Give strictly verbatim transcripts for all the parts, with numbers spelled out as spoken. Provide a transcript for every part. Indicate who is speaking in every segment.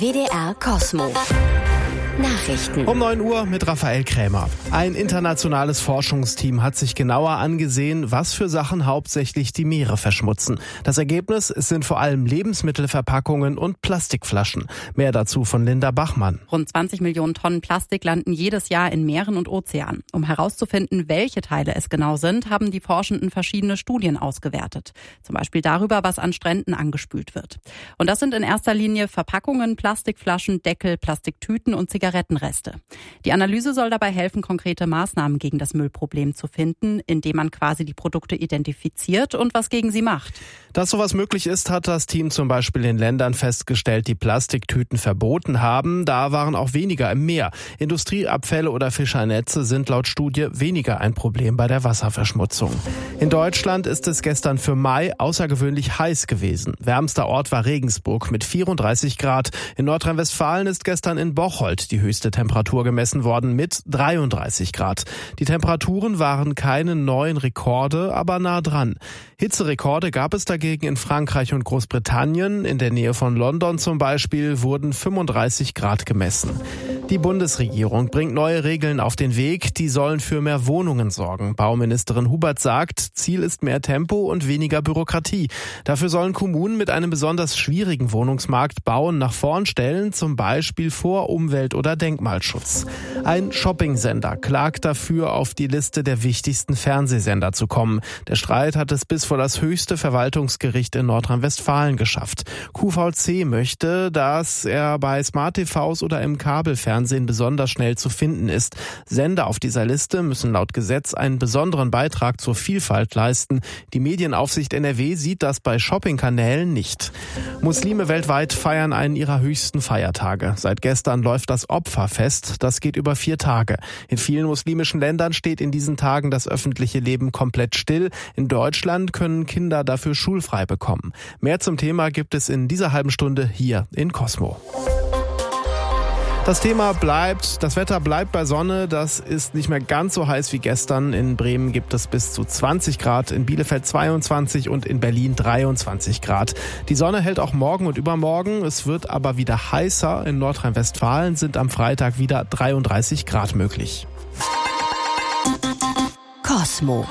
Speaker 1: W D R Cosmo. Nachrichten.
Speaker 2: Um neun Uhr mit Raphael Krämer. Ein internationales Forschungsteam hat sich genauer angesehen, was für Sachen hauptsächlich die Meere verschmutzen. Das Ergebnis sind vor allem Lebensmittelverpackungen und Plastikflaschen. Mehr dazu von Linda Bachmann.
Speaker 3: Rund zwanzig Millionen Tonnen Plastik landen jedes Jahr in Meeren und Ozeanen. Um herauszufinden, welche Teile es genau sind, haben die Forschenden verschiedene Studien ausgewertet. Zum Beispiel darüber, was an Stränden angespült wird. Und das sind in erster Linie Verpackungen, Plastikflaschen, Deckel, Plastiktüten und Zigarettenreste. Die Analyse soll dabei helfen, konkrete Maßnahmen gegen das Müllproblem zu finden, indem man quasi die Produkte identifiziert und was gegen sie macht.
Speaker 2: Dass sowas möglich ist, hat das Team zum Beispiel in Ländern festgestellt, die Plastiktüten verboten haben. Da waren auch weniger im Meer. Industrieabfälle oder Fischernetze sind laut Studie weniger ein Problem bei der Wasserverschmutzung. In Deutschland ist es gestern für Mai außergewöhnlich heiß gewesen. Wärmster Ort war Regensburg mit vierunddreißig Grad. In Nordrhein-Westfalen ist gestern in Bocholt die höchste Temperatur gemessen worden mit dreiunddreißig Grad. Die Temperaturen waren keine neuen Rekorde, aber nah dran. Hitzerekorde gab es dagegen in Frankreich und Großbritannien. In der Nähe von London zum Beispiel wurden fünfunddreißig Grad gemessen. Die Bundesregierung bringt neue Regeln auf den Weg, die sollen für mehr Wohnungen sorgen. Bauministerin Hubert sagt, Ziel ist mehr Tempo und weniger Bürokratie. Dafür sollen Kommunen mit einem besonders schwierigen Wohnungsmarkt Bauen nach vorn stellen, zum Beispiel vor Umwelt- oder Denkmalschutz. Ein Shopping-Sender klagt dafür, auf die Liste der wichtigsten Fernsehsender zu kommen. Der Streit hat es bis vor das höchste Verwaltungsgericht in Nordrhein-Westfalen geschafft. Q V C möchte, dass er bei Smart-T Vs oder im Kabelfernsehen besonders schnell zu finden ist. Sender auf dieser Liste müssen laut Gesetz einen besonderen Beitrag zur Vielfalt leisten. Die Medienaufsicht N R W sieht das bei Shoppingkanälen nicht. Muslime weltweit feiern einen ihrer höchsten Feiertage. Seit gestern läuft das Opferfest. Das geht über vier Tage. In vielen muslimischen Ländern steht in diesen Tagen das öffentliche Leben komplett still. In Deutschland können Kinder dafür schulfrei bekommen. Mehr zum Thema gibt es in dieser halben Stunde hier in Cosmo. Das Thema bleibt, das Wetter bleibt bei Sonne, das ist nicht mehr ganz so heiß wie gestern. In Bremen gibt es bis zu zwanzig Grad, in Bielefeld zweiundzwanzig und in Berlin dreiundzwanzig Grad. Die Sonne hält auch morgen und übermorgen, es wird aber wieder heißer. In Nordrhein-Westfalen sind am Freitag wieder dreiunddreißig Grad möglich.
Speaker 1: Cosmo.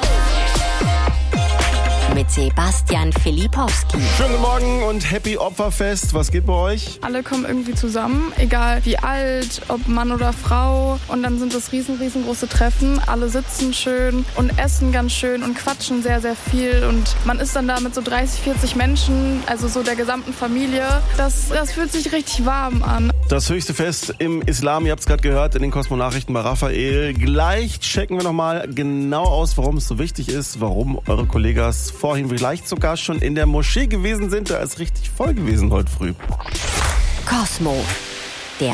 Speaker 1: Mit Sebastian Filipowski.
Speaker 4: Schönen guten Morgen und Happy Opferfest. Was geht bei euch?
Speaker 5: Alle kommen irgendwie zusammen, egal wie alt, ob Mann oder Frau. Und dann sind das riesen, riesengroße Treffen. Alle sitzen schön und essen ganz schön und quatschen sehr, sehr viel. Und man ist dann da mit so dreißig, vierzig Menschen, also so der gesamten Familie. Das, das fühlt sich richtig warm an.
Speaker 4: Das höchste Fest im Islam, ihr habt es gerade gehört, in den Cosmo-Nachrichten bei Raphael. Gleich checken wir nochmal genau aus, warum es so wichtig ist, warum eure Kollegas vorhin vielleicht sogar schon in der Moschee gewesen sind. Da ist richtig voll gewesen heute früh.
Speaker 1: Cosmo.